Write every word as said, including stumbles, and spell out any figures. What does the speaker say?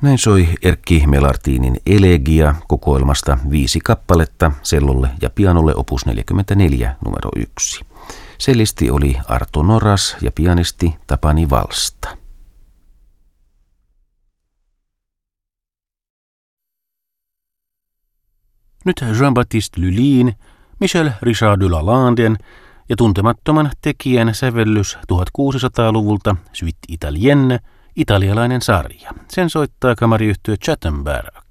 Näin soi Erkki Melartinin Elegia kokoelmasta viisi kappaletta cellolle ja pianolle opus neljäkymmentäneljä numero yksi. Cellisti oli Arto Noras ja pianisti Tapani Valsta. Nyt Jean-Baptiste Lully'n, Michel Richard de Lalanden ja tuntemattoman tekijän sävellys tuhatkuusisataaluvulta Suite Italienne, italialainen sarja. Sen soittaa kamariyhtyö Chatham Barracks.